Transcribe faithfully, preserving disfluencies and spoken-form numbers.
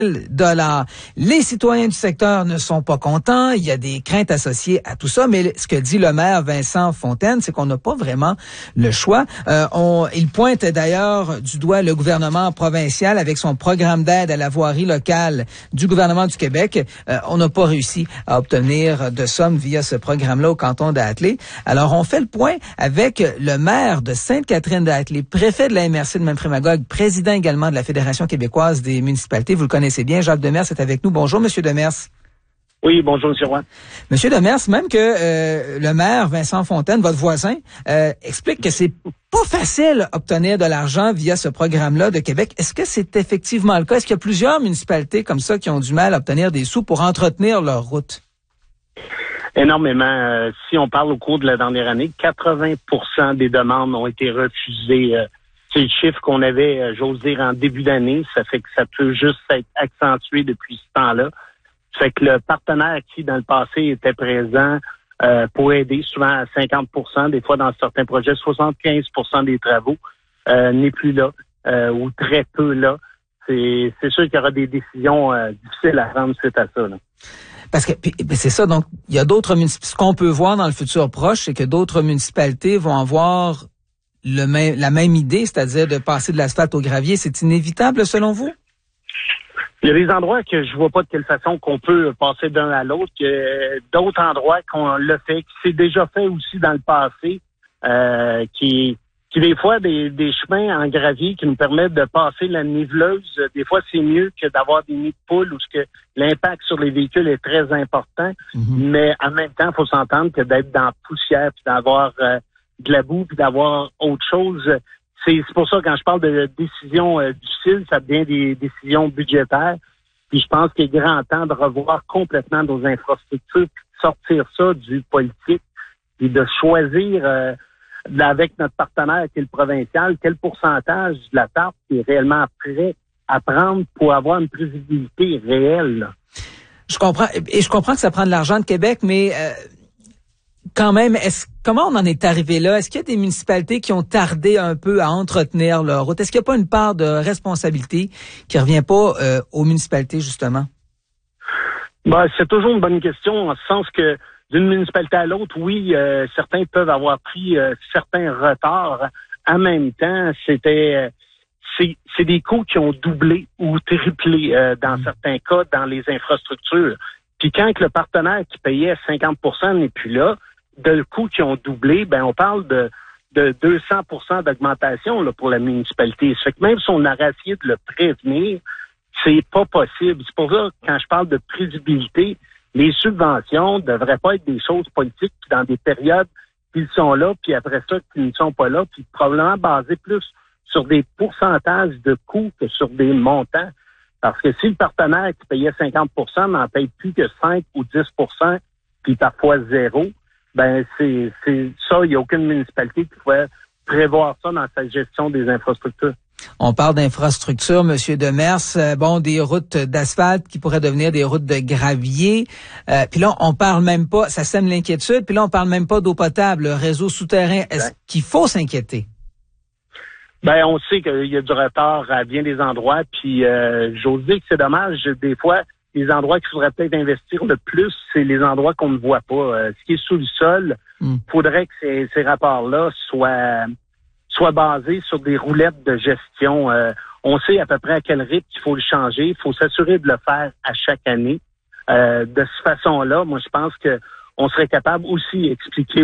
dollars. Les citoyens du secteur ne sont pas contents. Il y a des craintes associées à tout ça. Mais ce que dit le maire Vincent Fontaine, c'est qu'on n'a pas vraiment le choix. Euh, on, il pointe d'ailleurs du doigt le gouvernement provincial avec son programme d'aide à la voirie locale du gouvernement du Québec. Euh, on n'a pas réussi à obtenir de sommes via ce programme-là au canton d'Hatley. Alors, on fait le point avec le maire de Sainte-Catherine-d'Hatley, préfet de la M R C de Memphremagog, président également de la Fédération québécoise des municipalités. Vous le connaissez c'est bien. Jacques Demers est avec nous. Bonjour, Monsieur Demers. Oui, bonjour, M. Roy. Monsieur Demers, même que euh, le maire Vincent Fontaine, votre voisin, euh, explique que c'est pas facile d'obtenir de l'argent via ce programme-là de Québec. Est-ce que c'est effectivement le cas? Est-ce qu'il y a plusieurs municipalités comme ça qui ont du mal à obtenir des sous pour entretenir leur route? Énormément. Euh, si on parle au cours de la dernière année, quatre-vingts pour cent des demandes ont été refusées. Euh, C'est le chiffre qu'on avait, euh, j'ose dire, en début d'année. Ça fait que ça peut juste être accentué depuis ce temps-là. Ça fait que le partenaire qui, dans le passé, était présent euh, pour aider, souvent à cinquante pour cent, des fois dans certains projets, soixante-quinze pour cent des travaux, euh, n'est plus là, euh, ou très peu là. C'est, c'est sûr qu'il y aura des décisions euh, difficiles à prendre suite à ça, là. Parce que puis, c'est ça, donc il y a d'autres municipalités. Ce qu'on peut voir dans le futur proche, c'est que d'autres municipalités vont avoir Le même, la même idée, c'est-à-dire de passer de l'asphalte au gravier. C'est inévitable, selon vous? Il y a des endroits que je vois pas de quelle façon qu'on peut passer d'un à l'autre. Il y a d'autres endroits qu'on l'a fait, qui s'est déjà fait aussi dans le passé, euh, qui, qui des fois des, des chemins en gravier qui nous permettent de passer la niveleuse. Des fois, c'est mieux que d'avoir des nids de poules où ce que l'impact sur les véhicules est très important. Mm-hmm. Mais en même temps, il faut s'entendre que d'être dans la poussière puis d'avoir euh, de la boue puis d'avoir autre chose. C'est, c'est pour ça quand je parle de décisions euh, difficiles, ça devient des décisions budgétaires. Puis je pense qu'il est grand temps de revoir complètement nos infrastructures, puis de sortir ça du politique, puis de choisir euh, avec notre partenaire qui est le provincial, quel pourcentage de la tarte qui est réellement prêt à prendre pour avoir une prévisibilité réelle. Là. Je comprends, et je comprends que ça prend de l'argent de Québec, mais euh... Quand même, est-ce comment on en est arrivé là? Est-ce qu'il y a des municipalités qui ont tardé un peu à entretenir leur route? Est-ce qu'il n'y a pas une part de responsabilité qui revient pas euh, aux municipalités, justement? Ben, c'est toujours une bonne question, en ce sens que d'une municipalité à l'autre, oui, euh, certains peuvent avoir pris euh, certains retards. En même temps, c'était euh, c'est, c'est des coûts qui ont doublé ou triplé euh, dans mmh. certains cas dans les infrastructures. Puis quand le partenaire qui payait cinquante pour cent n'est plus là, de coûts qui ont doublé, ben on parle de, de deux cents pour cent d'augmentation là, pour la municipalité. Ça fait que même si on a essayé de le prévenir, c'est pas possible. C'est pour ça que quand je parle de prévisibilité, les subventions ne devraient pas être des choses politiques qui, dans des périodes, ils sont là, puis après ça, qu'ils ne sont pas là, puis probablement basées plus sur des pourcentages de coûts que sur des montants. Parce que si le partenaire qui payait cinquante pour cent n'en paye plus que cinq ou dix pour cent, puis parfois zéro, ben c'est, c'est ça, il n'y a aucune municipalité qui pourrait prévoir ça dans sa gestion des infrastructures. On parle d'infrastructures, Monsieur Demers, euh, bon, des routes d'asphalte qui pourraient devenir des routes de gravier. Euh, puis là, on parle même pas, ça sème l'inquiétude, puis là, on parle même pas d'eau potable, le réseau souterrain. Est-ce ouais. qu'il faut s'inquiéter? Ben, on sait qu'il y a du retard à bien des endroits, puis euh, j'ose dire que c'est dommage. Des fois, les endroits qu'il faudrait peut-être investir le plus, c'est les endroits qu'on ne voit pas. Euh, ce qui est sous le sol, il mm. faudrait que ces, ces rapports-là soient, soient basés sur des roulettes de gestion. Euh, on sait à peu près à quel rythme il faut le changer. Il faut s'assurer de le faire à chaque année. Euh, de cette façon-là, moi, je pense que on serait capable aussi d'expliquer